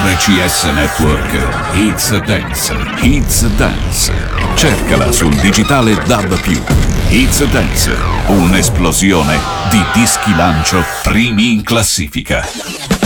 RCS Network It's Dance. It's Dance. Cercala sul digitale DAB+. It's Dance. Un'esplosione di dischi lancio primi in classifica.